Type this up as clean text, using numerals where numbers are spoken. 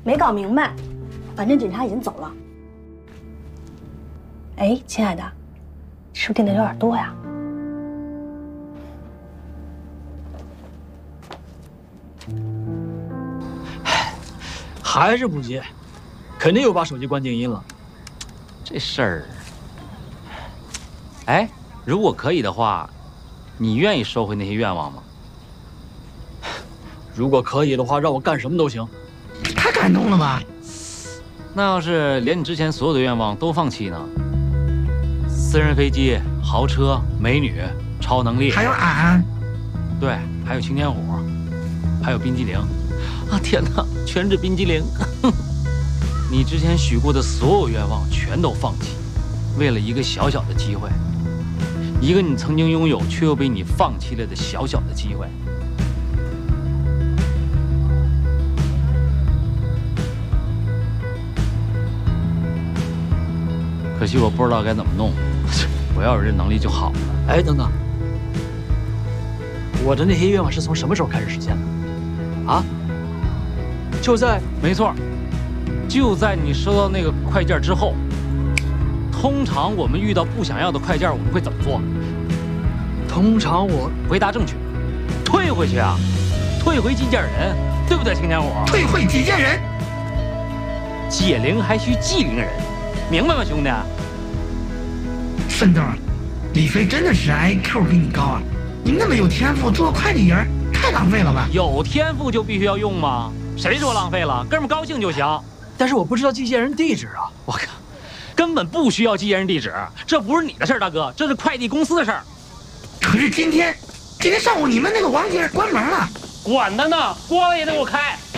没搞明白，反正警察已经走了。哎，亲爱的，你是不是订的有点多呀？ 还是不接，肯定又把手机关静音了。 这事儿，哎，如果可以的话，你愿意收回那些愿望吗？ 如果可以的话，让我干什么都行。 太感动了吧？ 那要是连你之前所有的愿望都放弃呢？私人飞机、豪车、美女、超能力， 还有俺， 对，还有擎天虎，还有冰激凌。啊天哪，全是冰激凌！你之前许过的所有愿望全都放弃，为了一个小小的机会，一个你曾经拥有却又被你放弃了的小小的机会。可惜我不知道该怎么弄，我要有这能力就好了。 哎，等等，我的那些愿望是从什么时候开始实现的？啊？就在…… 没错，就在你收到那个快件之后。通常我们遇到不想要的快件，我们会怎么做？ 通常我回答正确，退回去啊，退回寄件人，对不对，擎天虎？ 退回寄件人， 解铃还须系铃人，明白吗，兄弟？ 孙东，李飞真的是 IQ 比你高啊！你那么有天赋做会计员，太浪费了吧？ 有天赋就必须要用吗？谁说浪费了？哥们高兴就行。 但是我不知道寄件人地址啊！ 我靠，根本不需要寄件人地址，这不是你的事儿，大哥，这是快递公司的事儿。 可是今天上午你们那个网点关门了， 管他呢，关了也得给我开。